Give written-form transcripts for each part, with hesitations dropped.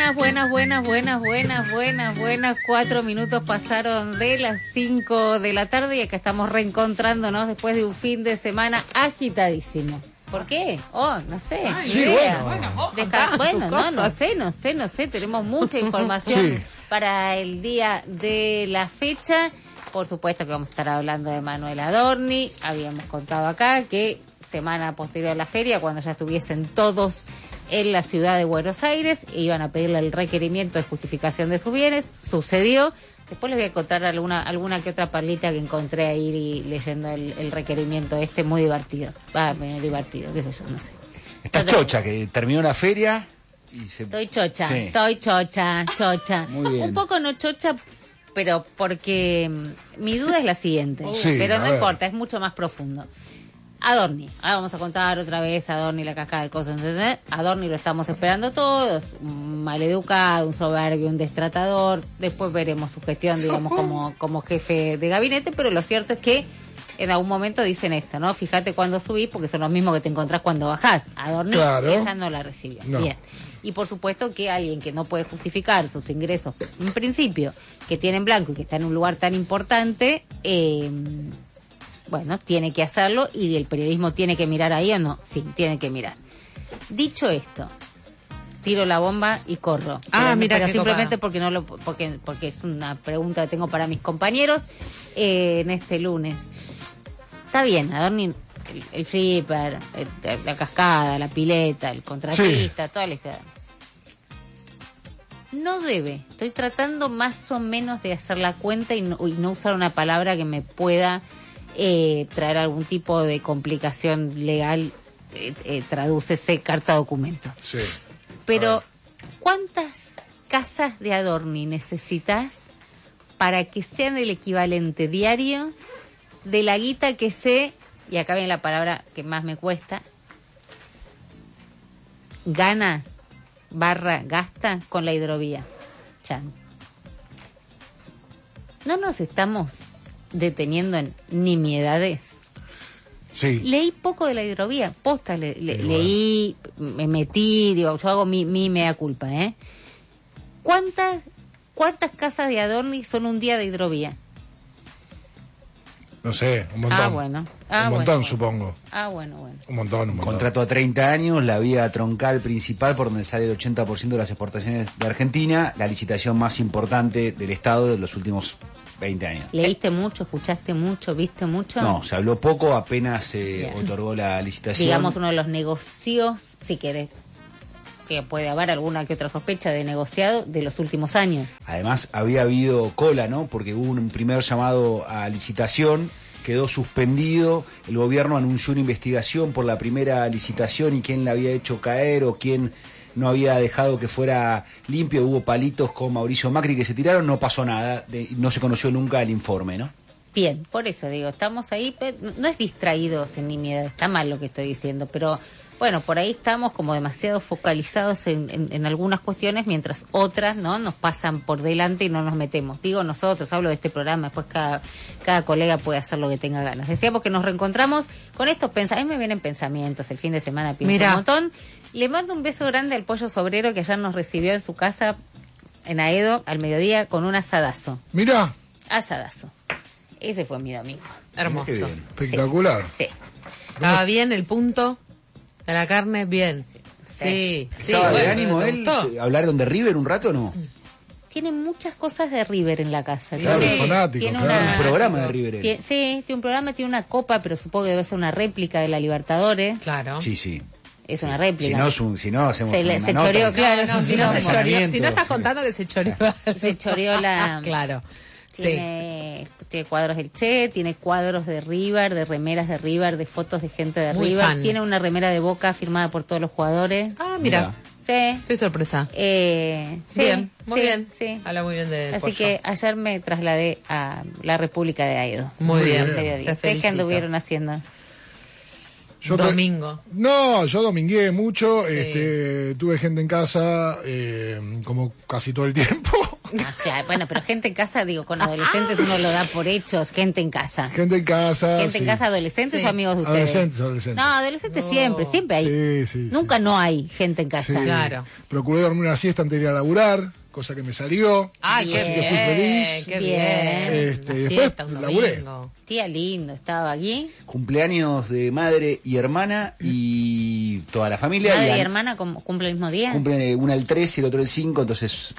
Buenas. 4 minutos pasaron de las 5 de la tarde y acá estamos reencontrándonos después de un fin de semana agitadísimo. ¿Por qué? No sé. Ay, sí, No sé. Tenemos mucha información para el día de la fecha. Por supuesto que vamos a estar hablando de Manuel Adorni. Habíamos contado acá que semana posterior a la feria, cuando ya estuviesen todos en la ciudad de Buenos Aires, iban a pedirle el requerimiento de justificación de sus bienes. Sucedió. Después les voy a contar alguna que otra parlita que encontré ahí leyendo el requerimiento muy divertido. Medio divertido, qué sé yo, no sé. Estás chocha, que terminó la feria y se... Estoy chocha. Muy bien. Un poco no chocha, pero porque mi duda es la siguiente. Pero no importa, es mucho más profundo. Adorni, ahora vamos a contar otra vez Adorni, la cascada de cosas. Adorni lo estamos esperando todos, un maleducado, un soberbio, un destratador. Después veremos su gestión, digamos, como jefe de gabinete, pero lo cierto es que en algún momento dicen esto, ¿no? Fíjate cuando subís, porque son los mismos que te encontrás cuando bajás. Adorni, esa no la recibió. No. Bien. Y por supuesto que alguien que no puede justificar sus ingresos, en principio, que tiene en blanco y que está en un lugar tan importante, bueno, tiene que hacerlo y el periodismo tiene que mirar ahí o no. Sí, tiene que mirar. Dicho esto, tiro la bomba y corro. Pero simplemente porque porque es una pregunta que tengo para mis compañeros en este lunes. Está bien, Adorni, el flipper, la cascada, la pileta, el contratista, toda la historia. No debe. Estoy tratando más o menos de hacer la cuenta y no usar una palabra que me pueda traer algún tipo de complicación legal. Tradúcese carta documento. Sí. Pero ¿cuántas casas de Adorni necesitas para que sean el equivalente diario de la guita que y acá viene la palabra que más me cuesta, gasta con la hidrovía? Chan. No nos estamos deteniendo en nimiedades. Sí. Leí poco de la hidrovía, posta, leí, me metí, yo hago mi mea culpa, ¿Cuántas casas de Adorni son un día de hidrovía? No sé, un montón. Un montón, supongo. Bueno. Un montón. Contrato a 30 años, la vía troncal principal por donde sale el 80% de las exportaciones de Argentina, la licitación más importante del Estado de los últimos 20 años. ¿Leíste mucho, escuchaste mucho, viste mucho? No, se habló poco, apenas se otorgó la licitación. Digamos, uno de los negocios, si querés, que puede haber alguna que otra sospecha de negociado de los últimos años. Además, había habido cola, ¿no? Porque hubo un primer llamado a licitación, quedó suspendido, el gobierno anunció una investigación por la primera licitación y quién la había hecho caer o quién no había dejado que fuera limpio. Hubo palitos con Mauricio Macri que se tiraron, no pasó nada, no se conoció nunca el informe, ¿no? Bien, por eso digo, estamos ahí, no es distraídos en nimiedad, está mal lo que estoy diciendo, pero bueno, por ahí estamos como demasiado focalizados en algunas cuestiones, mientras otras no nos pasan por delante y no nos metemos. Digo nosotros, hablo de este programa, después cada colega puede hacer lo que tenga ganas. Decíamos que nos reencontramos con estos pensamientos, a mí me vienen pensamientos, el fin de semana pienso un montón. Le mando un beso grande al Pollo Sobrero que ayer nos recibió en su casa en Aedo al mediodía con un asadazo. Mirá. Asadazo. Ese fue mi domingo. Hermoso. Espectacular. Sí. Estaba bien el punto de la carne, bien. Sí. ¿Estaba de ánimo él? ¿Hablaron de River un rato o no? Tiene muchas cosas de River en la casa. Claro, fanático, tiene claro. Un programa de River. Tiene un programa, tiene una copa, pero supongo que debe ser una réplica de la Libertadores. Claro. Sí. Es una réplica. Si no hacemos se una choreó, nota. claro. No, si no se choreó. Si no estás contando que se choreó. Se choreó la... Claro. Tiene cuadros del Che, tiene cuadros de River, de remeras de River, de fotos de gente de Muy River. fan. Tiene una remera de Boca firmada por todos los jugadores. Mira. Sí. Estoy sorpresa. Bien, muy bien. Sí. Habla muy bien de Así que ayer me trasladé a la República de Aedo. Muy bien. ¿Ustedes qué anduvieron haciendo? Domingo. Yo domingué mucho, tuve gente en casa como casi todo el tiempo. Claro, bueno, pero gente en casa, digo, con adolescentes uno lo da por hechos. Gente en casa. Gente en casa. Gente en casa, adolescentes o amigos de ustedes. Adolescentes. No, adolescentes siempre hay. Sí. Nunca no hay gente en casa. Sí. Claro. Procuré dormir una siesta antes de ir a laburar, cosa que me salió. Ay, Así que fui feliz. Qué Bien. bien. Y después laburé. Tía lindo, estaba aquí. Cumpleaños de madre y hermana y toda la familia. Madre y hermana cumple el mismo día. Cumplen una el 3 y el otro el 5, entonces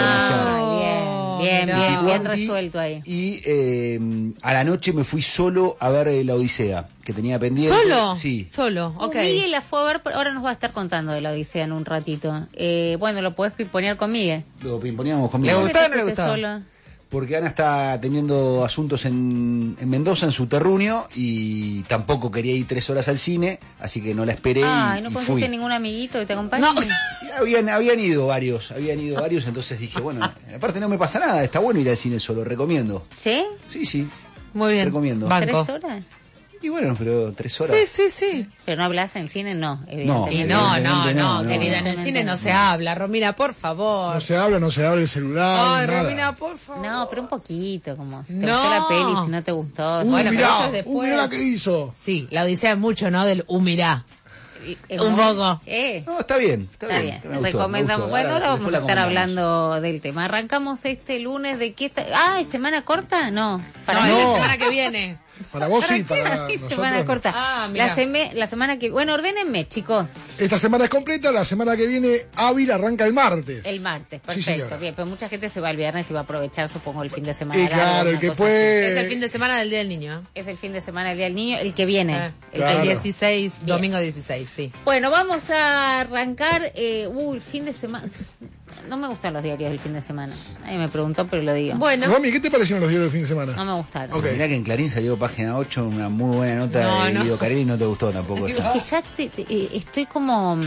Bien resuelto ahí. Y a la noche me fui solo a ver La Odisea, que tenía pendiente. ¿Solo? Sí. Solo, ok. Miguel la fue a ver, ahora nos va a estar contando de La Odisea en un ratito. Bueno, lo podés pimponear con Miguel. Lo pimponíamos con ¿Le Miguel. gustó o no le fuiste gustó? solo? Porque Ana está teniendo asuntos en Mendoza, en su terruño, y tampoco quería ir 3 horas al cine, así que no la esperé Ay, y ¿no fui. conseguiste ningún amiguito que te acompañe? No. Y habían ido varios, entonces dije, bueno, aparte no me pasa nada, está bueno ir al cine solo, recomiendo. ¿Sí? Sí, Muy bien. recomiendo. Banco. 3 horas. Y bueno, pero 3 horas. Sí. Pero no hablas en cine, no, Y evidentemente. no, querida, en el cine no se habla. Romina, por favor. No se habla el celular. Ay, nada. Romina, por favor. No, pero un poquito, como si te No. gustó la peli, si no te gustó. Bueno, pero mirá, eso es después. mirá la que hizo. Sí, la odisea es mucho, ¿no? Del mirá. Es Un muy- poco. No, está bien. Está bien, me gustó, recomendamos. me gustó. Bueno, ahora vamos después a la estar comentamos. hablando del tema. Arrancamos este lunes de qué está. Ah, ¿es semana corta? No. No, mí es la no. semana que viene. Para vos sí, qué para hay nosotros. semana no. corta. Ah, mira. la semana que. Bueno, ordénenme, chicos. Esta semana es completa, la semana que viene Ávila arranca el martes. El martes, Sí, perfecto. señora. Bien, pero mucha gente se va el viernes y va a aprovechar, supongo, el fin de semana. Y largo, claro, el una que cosa puede... Es el fin de semana del Día del Niño. Es el fin de semana del Día del Niño, el que viene. El Claro. 16, Bien. domingo 16, sí. Bueno, vamos a arrancar. El fin de semana. No me gustan los diarios del fin de semana. Nadie me preguntó, pero lo digo. Bueno, Romy, ¿qué te parecieron los diarios del fin de semana? No me gustaron. Ok. Mirá que en Clarín salió página 8, una muy buena nota No, de no. Guido Carelli y no te gustó tampoco. Es esa. que ya estoy como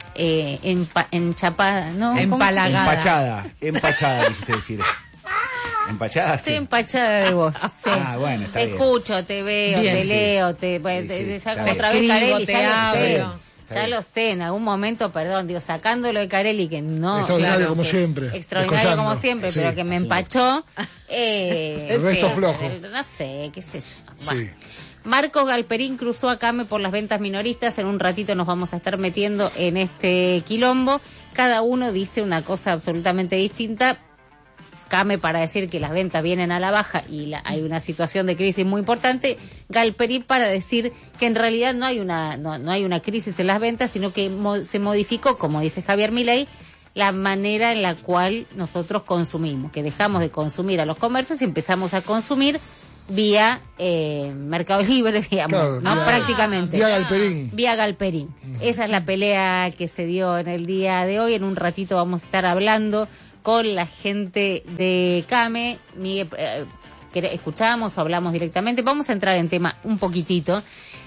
enchapada, ¿no? ¿Cómo se llama? Empalagada. Empachada, quisiste decir. Empachada, Estoy sí. empachada de vos. Sí. Ah, bueno, está te bien. escucho, te veo, Bien, te sí. leo, Sí, ya está otra bien. vez Carelli, Escribo, te ya lo hablo. sé. Está Ya bien. lo sé, en algún momento, perdón, digo, sacándolo de Carelli, que no. Extraordinario como que- siempre, Extraordinario descollando. como siempre, Sí, pero que me así empachó. El resto flojo. No sé, qué sé yo. Sí. Bueno. Marcos Galperín cruzó a Came por las ventas minoristas. En un ratito nos vamos a estar metiendo en este quilombo. Cada uno dice una cosa absolutamente distinta. Came para decir que las ventas vienen a la baja y hay una situación de crisis muy importante. Galperín para decir que en realidad no hay una crisis en las ventas, sino que se modificó, como dice Javier Milei, la manera en la cual nosotros consumimos, que dejamos de consumir a los comercios y empezamos a consumir vía Mercado Libre, digamos, Claro, ¿no? vía- Prácticamente. Vía Galperín. Vía Galperín. Esa es la pelea que se dio en el día de hoy. En un ratito vamos a estar hablando con la gente de Came. Miguel, escuchamos o hablamos directamente. Vamos a entrar en tema un poquitito.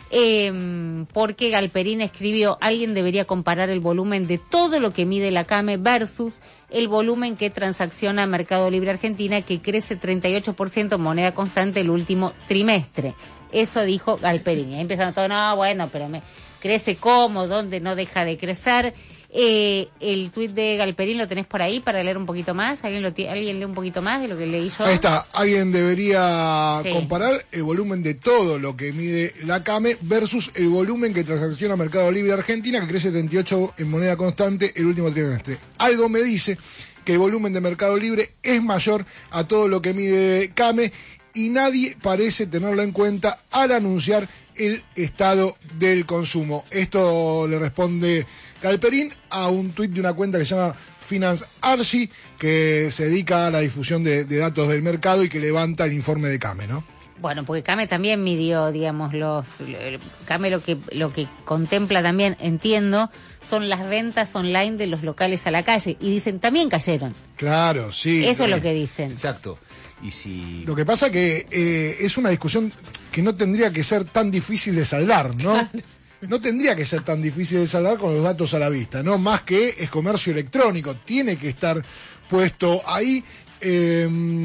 Porque Galperín escribió: alguien debería comparar el volumen de todo lo que mide la Came versus el volumen que transacciona Mercado Libre Argentina, que crece 38% en moneda constante el último trimestre. Eso dijo Galperín. Y ahí empezaron todo, no, bueno, pero crece cómo, dónde no deja de crecer. El tuit de Galperín lo tenés por ahí para leer un poquito más. ¿Alguien lee un poquito más de lo que leí yo? Ahí está, alguien debería Sí. comparar el volumen de todo lo que mide la CAME versus el volumen que transacciona Mercado Libre Argentina, que crece 38 en moneda constante el último trimestre. Algo me dice que el volumen de Mercado Libre es mayor a todo lo que mide CAME y nadie parece tenerlo en cuenta al anunciar el estado del consumo. Esto le responde Galperín a un tuit de una cuenta que se llama Finance Archie, que se dedica a la difusión de datos del mercado y que levanta el informe de CAME, ¿no? Bueno, porque Came también midió, digamos, Came lo que contempla también, entiendo, son las ventas online de los locales a la calle. Y dicen, también cayeron. Claro, sí. Eso es lo que dicen. Exacto. Y si... Lo que pasa que es una discusión que no tendría que ser tan difícil de saldar, ¿no? No tendría que ser tan difícil de saldar con los datos a la vista, ¿no? Más que es comercio electrónico, tiene que estar puesto ahí.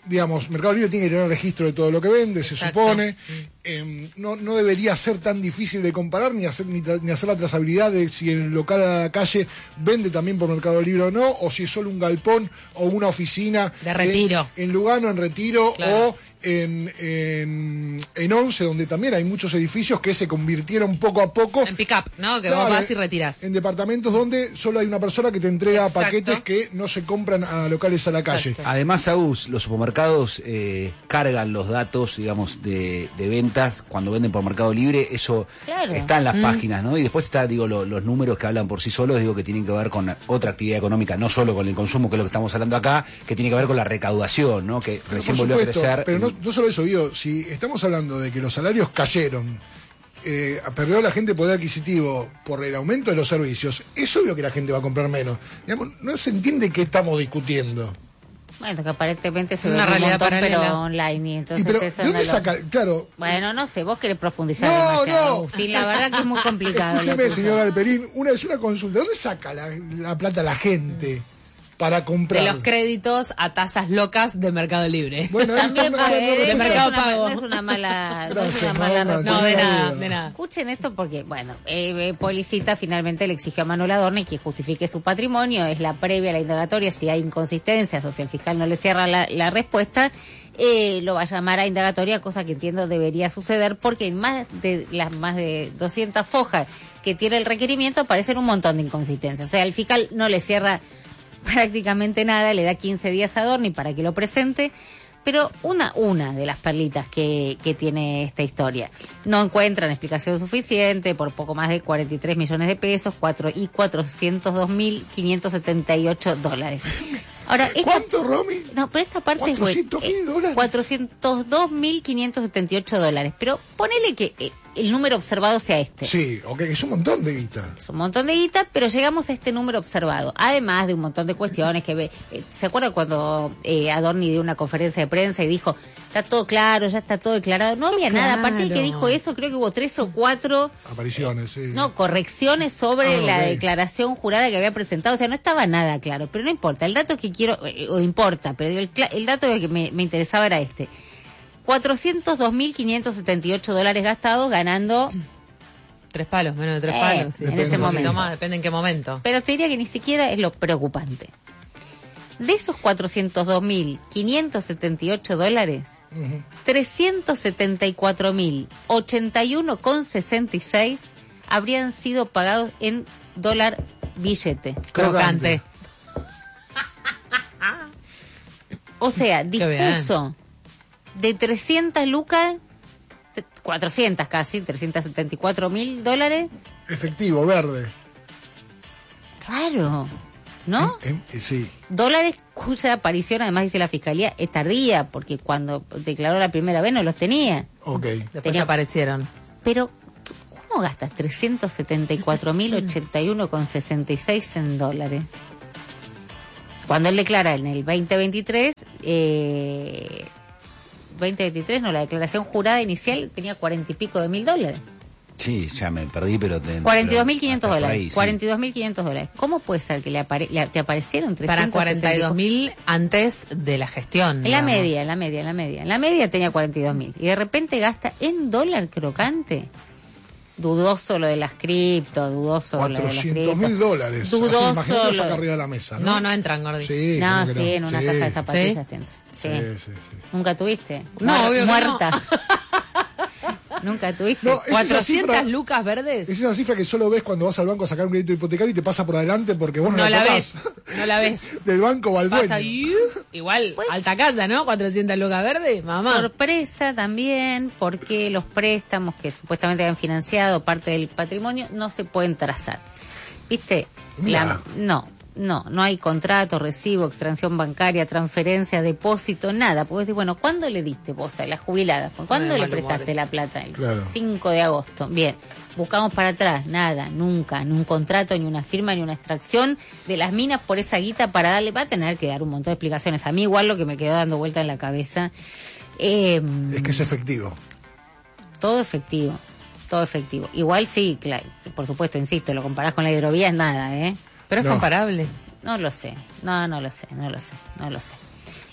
digamos, Mercado Libre tiene que tener registro de todo lo que vende, se supone. No debería ser tan difícil de comparar ni hacer la trazabilidad de si el local a la calle vende también por Mercado Libre o no, o si es solo un galpón o una oficina de Retiro. En Lugano, en Retiro, claro. o en Once, donde también hay muchos edificios que se convirtieron poco a poco en pick-up, ¿no? Que claro, vos vas y retirás. En departamentos donde solo hay una persona que te entrega Exacto. paquetes que no se compran a locales a la calle. Exacto. Además, Agus, los supermercados cargan los datos, digamos, de ventas cuando venden por Mercado Libre. Eso claro. está en las páginas, ¿no? Y después está, digo, los números que hablan por sí solos, digo, que tienen que ver con otra actividad económica, no solo con el consumo, que es lo que estamos hablando acá, que tiene que ver con la recaudación, ¿no? Que recién volvió a crecer. Pero no solo eso, digo, si estamos hablando de que los salarios cayeron, perdió la gente poder adquisitivo por el aumento de los servicios, es obvio que la gente va a comprar menos. Digamos, no se entiende qué estamos discutiendo. Bueno, que aparentemente se ve Una un realidad montón, paralela. pero online, y entonces Pero, eso ¿de dónde no saca? Claro. Bueno, no sé, vos querés profundizar No, demasiado, no. Agustín, la verdad que es muy complicado. Escúcheme, lo tuyo. señor Alperín, es una consulta. ¿Dónde saca la plata la gente para comprar? De los créditos a tasas locas de Mercado Libre. Bueno, También de Mercado no es Pago. no es una mala, Gracias, no es una mala Manuela, respuesta. No, de nada, ayuda. de nada. Escuchen esto porque, bueno, Policita finalmente le exigió a Manuel Adorni que justifique su patrimonio, es la previa a la indagatoria, si hay inconsistencias o si el fiscal no le cierra la respuesta, lo va a llamar a indagatoria, cosa que entiendo debería suceder porque en las más de 200 fojas que tiene el requerimiento aparecen un montón de inconsistencias. O sea, el fiscal no le cierra prácticamente nada, le da 15 días a Adorni para que lo presente, pero una de las perlitas que tiene esta historia. No encuentran explicación suficiente por poco más de 43 millones de pesos, y $402.578. Ahora, ¿Cuánto, Romy? No, pero esta parte es $400.000. $402.578. Pero ponele que el número observado sea este. Sí, ok, es un montón de guita. Es un montón de guita, pero llegamos a este número observado. Además de un montón de cuestiones que ¿se acuerda cuando Adorni dio una conferencia de prensa y dijo, está todo claro, ya está todo declarado? No había nada. A partir de que dijo eso, creo que hubo 3 o 4 apariciones, sí. No, correcciones sobre la ok. declaración jurada que había presentado. O sea, no estaba nada claro. Pero no importa. El dato que quiero, o importa, pero el dato que me interesaba era este. $402.578 gastados, ganando 3 palos, menos de 3 palos. Sí. en ese momento. Más, depende en qué momento. Pero te diría que ni siquiera es lo preocupante. De esos $402.578, 374.081,66 habrían sido pagados en dólar billete. Crocante. O sea, Qué dispuso de 300 lucas, 400 casi, $374.000. Efectivo, verde. Claro, ¿no? Sí. Dólares cuya aparición, además dice la fiscalía, es tardía, porque cuando declaró la primera vez no los tenía. Ok. Después aparecieron. Pero, ¿cómo gastas 374.081,66 en dólares? Cuando él declara en el 2023, la declaración jurada inicial tenía 40 y pico de mil dólares. Sí, ya me perdí, pero... $42.500. $42.500. ¿Cómo puede ser que te aparecieron 300? Para 42.000 antes de la gestión. En la digamos. media. En la media tenía 42.000. Y de repente gasta en dólar crocante. Dudoso lo de las cripto, dudoso lo de las cripto. $400.000. Dudoso Así, imagínate lo saca de- arriba de la mesa, ¿no? No entran, Gordi. Sí, No, creo sí, que en una caja de zapatillas te entra. Sí. Sí. ¿Nunca tuviste? No, obvio que muerta. ¿Nunca tuviste? No, es esa 400 cifra- lucas verdes. Es esa cifra que solo ves cuando vas al banco a sacar un crédito hipotecario y te pasa por adelante porque vos no, No la tocás. ves. No la ves. Del banco o al Pasa dueño. igual, Pues- alta casa, ¿no? 400 lucas verdes, mamá. Sorpresa también porque los préstamos que supuestamente han financiado parte del patrimonio no se pueden trazar. ¿Viste? Mirá. No hay contrato, recibo, extracción bancaria, transferencia, depósito, nada. Porque decir, bueno, ¿cuándo le diste vos a las jubiladas? ¿Cuándo Ay, le mal prestaste humor la esto. plata? El Claro. 5 de agosto. Bien. Buscamos para atrás, nada, nunca, ni un contrato, ni una firma, ni una extracción de las minas por esa guita para darle, va a tener que dar un montón de explicaciones. A mí igual lo que me quedó dando vuelta en la cabeza, Es que es efectivo. todo efectivo. Igual sí, claro, por supuesto, insisto, lo comparás con la hidrovía es nada, ¿eh? Pero es No. comparable. No lo sé.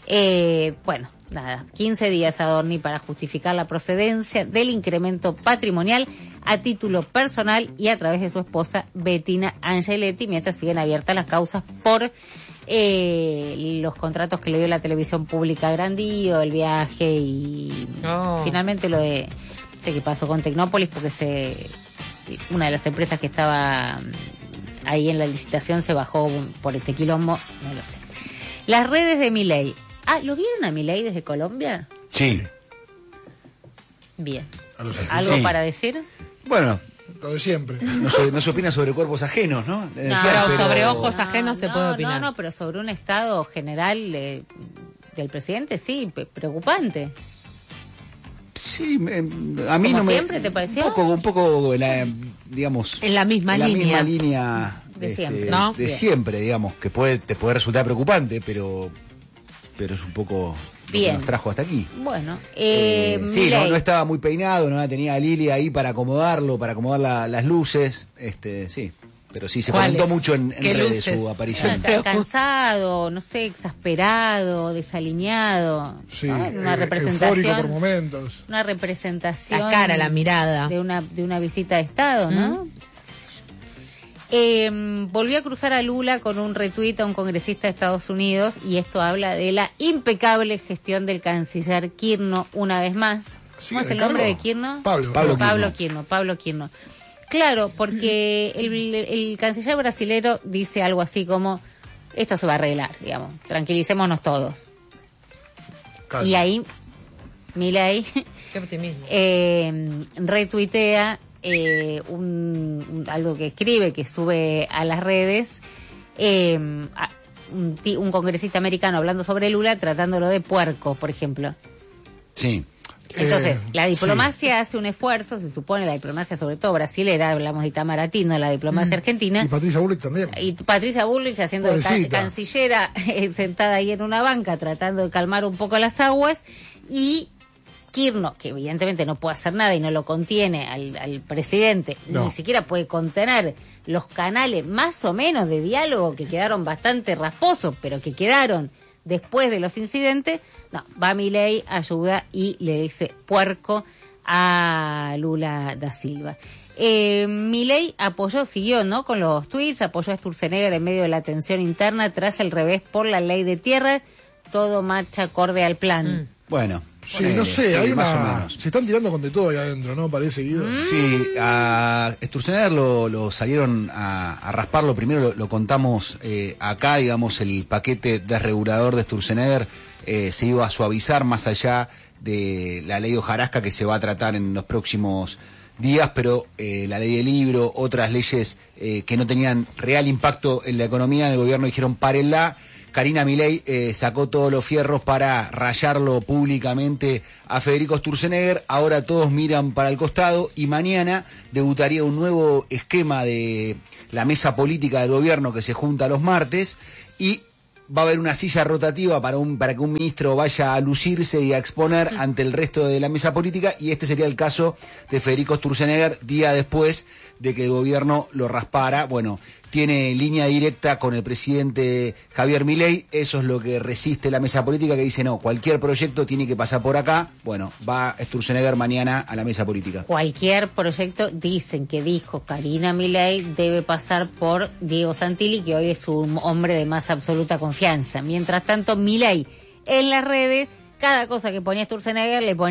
Bueno, nada, 15 días a Adorni para justificar la procedencia del incremento patrimonial a título personal y a través de su esposa Bettina Angeletti, mientras siguen abiertas las causas por los contratos que le dio la televisión pública a Grandío, el viaje y finalmente lo de, sé qué pasó con Tecnópolis, porque una de las empresas que estaba ahí en la licitación se bajó por este quilombo, no lo sé. Las redes de Milei. ¿Lo vieron a Milei desde Colombia? Sí. Bien. ¿Algo para decir? Bueno, lo de siempre. No se opina sobre cuerpos ajenos, ¿no? Pero sobre ojos ajenos se puede opinar. No, pero sobre un estado general del presidente, sí, preocupante. Sí, a mí no me... siempre te pareció? Un poco digamos... En la misma línea de siempre, ¿no? De siempre, digamos, que te puede resultar preocupante, pero es un poco... Bien. Nos trajo hasta aquí. Bueno, sí, no estaba muy peinado, no tenía a Lili ahí para acomodarlo, para acomodar las luces, sí. Pero sí, se comentó mucho en redes su aparición. Cansado, no sé, exasperado, desaliñado. Sí, una representación. Eufórico por momentos. Una representación. La cara, la mirada. De una visita de Estado, ¿no? Volvió a cruzar a Lula con un retuit a un congresista de Estados Unidos y esto habla de la impecable gestión del canciller Quirno una vez más. Sí, ¿Cómo es el nombre de Quirno? Pablo Quirno. Claro, porque el canciller brasilero dice algo así como, esto se va a arreglar, digamos, tranquilicémonos todos. Calma. Y ahí Milei qué optimismo. retuitea algo que escribe, que sube a las redes, un congresista americano hablando sobre Lula, tratándolo de puerco, por ejemplo. Sí. Entonces, la diplomacia hace un esfuerzo, se supone, la diplomacia sobre todo brasilera, hablamos de Itamaraty, la diplomacia argentina. Y Patricia Bullrich también. Y Patricia Bullrich haciendo de cancillera, sentada ahí en una banca, tratando de calmar un poco las aguas, y Quirno, que evidentemente no puede hacer nada y no lo contiene al presidente, ni siquiera puede contener los canales más o menos de diálogo que quedaron bastante rasposos, pero que quedaron después de los incidentes. Va Milei, ayuda y le dice puerco a Lula da Silva. Milei siguió, ¿no?, con los tweets, apoyó a Sturzenegger en medio de la tensión interna tras el revés por la ley de tierra, todo marcha acorde al plan. Bueno. Sí, no sé, hay más o menos. Se están tirando con de todo ahí adentro, ¿no? Parece, Guido. Sí, a Sturzenegger lo salieron a rasparlo. Primero lo contamos acá, digamos, el paquete desregulador de Sturzenegger se iba a suavizar más allá de la ley hojarasca que se va a tratar en los próximos días, pero la ley del libro, otras leyes que no tenían real impacto en la economía, en el gobierno dijeron párenla. Karina Milei sacó todos los fierros para rayarlo públicamente a Federico Sturzenegger. Ahora todos miran para el costado y mañana debutaría un nuevo esquema de la mesa política del gobierno que se junta los martes y va a haber una silla rotativa para que un ministro vaya a lucirse y a exponer ante el resto de la mesa política, y este sería el caso de Federico Sturzenegger día después de que el gobierno lo raspara. Bueno, tiene línea directa con el presidente Javier Milei, eso es lo que resiste la mesa política, que dice no, cualquier proyecto tiene que pasar por acá. Bueno, va Sturzenegger mañana a la mesa política. Cualquier proyecto, dicen que dijo Karina Milei, debe pasar por Diego Santilli, que hoy es un hombre de más absoluta confianza. Mientras tanto, Milei en las redes, cada cosa que ponía Sturzenegger le ponía